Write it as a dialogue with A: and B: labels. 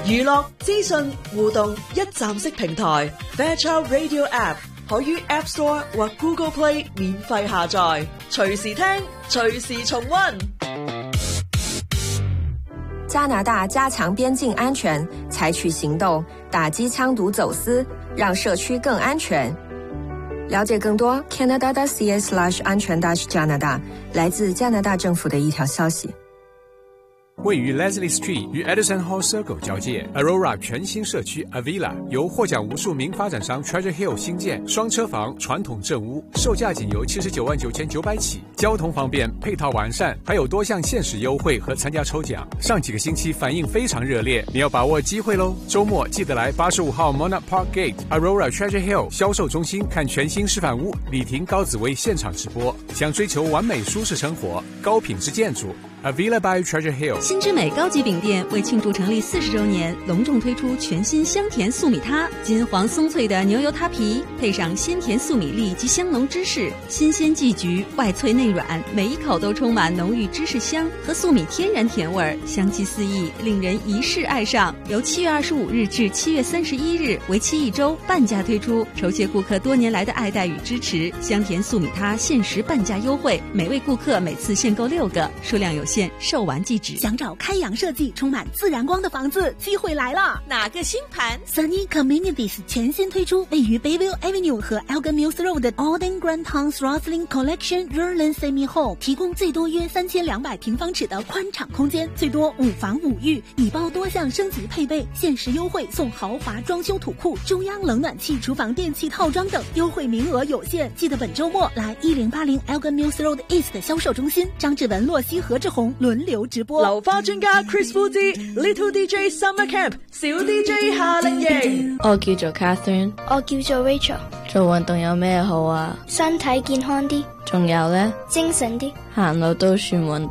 A: 娛樂、資訊、互動一站式平台 Fairchild Radio App 可於 App Store 或 Google Play 免費下載，隨時聽，隨時重溫。
B: 加拿大加強邊境安全，採取行動打擊槍毒走私，讓社區更安全。了解更多 Canada.ca/安全加拿大，來自加拿大政府的一條消息。
C: 位于 Leslie Street 与 Edison Hall Circle 交界 Aurora 全新社区 Avila 由获奖无数名发展商 Treasure Hill 新建，双车房传统正屋，售价仅由799900起，交通方便，配套完善，还有多项限时优惠和参加抽奖。上几个星期反应非常热烈，你要把握机会咯！周末记得来85号 Monarch Park Gate Aurora Treasure Hill 销售中心看全新示范屋，李婷、高紫薇现场直播。想追求完美舒适生活，高品质建筑Avila by Treasure Hill。
D: 新之美高级饼店为庆祝成立40周年，隆重推出全新香甜素米塌，金黄松脆的牛油塌皮，配上鲜甜素米粒及香浓芝士，新鲜季橘，外脆内软，每一口都充满浓郁芝士香和素米天然甜味，香气四溢，令人一试爱上。由7月25日至7月31日，为期1周，半价推出，酬谢顾客多年来的爱戴与支持。香甜素米塌限时半价优惠，每位顾客每次限购6个，数量有限，售完即止。
E: 想找开阳设计充满自然光的房子，机会来了！
F: 哪个新盘
E: ？Sunny Communities 全新推出位于 Bayview Avenue 和 Elgin Mills Road 的 Alden Grand House Rosslyn Collection Rurland Semi Home， 提供最多约3200平方尺的宽敞空间，最多5房5浴，拟包多项升级配备，限时优惠送豪华装修土库、中央冷暖气、厨房电器套装等，优惠名额有限，记得本周末来1080 Elgin Mills Road East 销售中心，张志文、洛西、何志宏轮流直播。
A: 流花專家 Chris Fuji Little DJ Summer Camp 小 DJ 夏令營。
G: 我叫做 Catherine，
H: 我叫做 Rachel。
G: 做運動有咩好啊？
H: 身體健康啲，
G: 仲有呢？
H: 精神啲，
G: 行路都算運動。